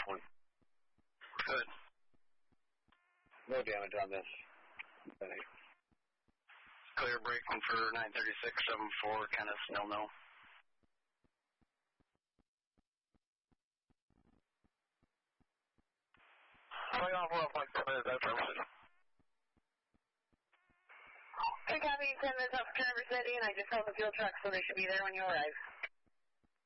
1020. Good. No damage on this. Clear braking for 936.74, Kenneth, no. Going off well, like 10 minutes after Traverse City. Hey, copy, 10 minutes off Traverse City, and I just called the fuel truck, so they should be there when you arrive.